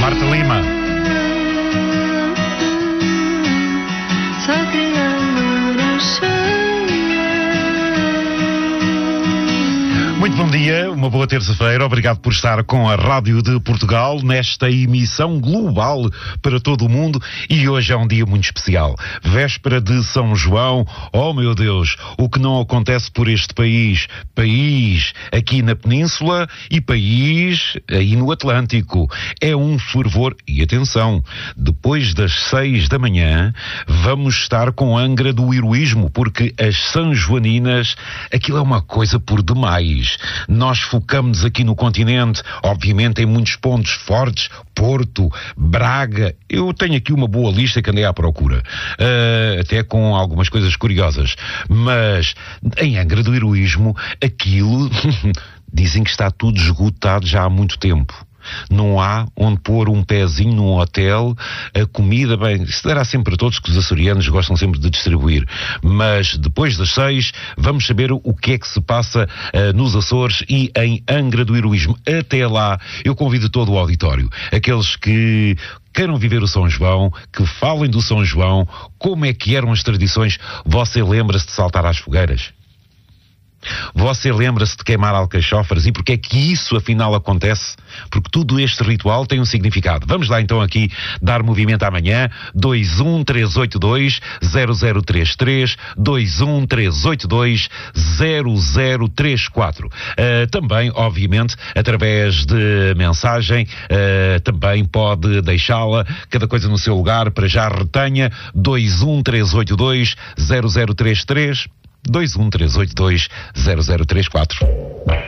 Marta Lima. Muito bom dia, uma boa terça-feira. Obrigado por estar com a Rádio de Portugal nesta emissão global para todo o mundo. E hoje é um dia muito especial. Véspera de São João. Oh meu Deus, o que não acontece por este país. País aqui na Península e país aí no Atlântico. É um fervor. E atenção, depois das 6 da manhã vamos estar com Angra do Heroísmo, porque as São Joaninas, aquilo é uma coisa por demais. Nós focamos aqui no continente, obviamente em muitos pontos fortes, Porto, Braga. Eu tenho aqui uma boa lista que andei à procura, até com algumas coisas curiosas, mas em Angra do Heroísmo aquilo dizem que está tudo esgotado já há muito tempo. Não há onde pôr um pezinho num hotel, a comida, bem, isso dará sempre a todos, que os açorianos gostam sempre de distribuir, mas depois das 6 vamos saber o que é que se passa nos Açores e em Angra do Heroísmo. Até lá eu convido todo o auditório, aqueles que queiram viver o São João, que falem do São João, como é que eram as tradições. Você lembra-se de saltar às fogueiras? Você lembra-se de queimar alcachofras? E porque é que isso afinal acontece? Porque tudo este ritual tem um significado. Vamos lá então aqui dar movimento amanhã. 213820033, 213820034. Também, obviamente, através de mensagem, também pode deixá-la, cada coisa no seu lugar. Para já retenha 213820033, 213820034.